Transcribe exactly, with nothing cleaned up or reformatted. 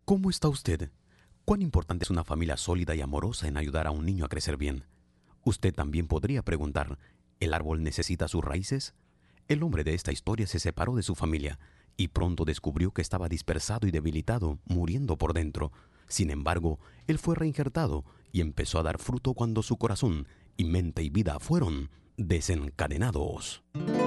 ¿Cómo está usted? ¿Cuán importante es una familia sólida y amorosa en ayudar a un niño a crecer bien? Usted también podría preguntar, ¿el árbol necesita sus raíces? El hombre de esta historia se separó de su familia y pronto descubrió que estaba dispersado y debilitado, muriendo por dentro. Sin embargo, él fue reinjertado y empezó a dar fruto cuando su corazón y mente y vida fueron desencadenados.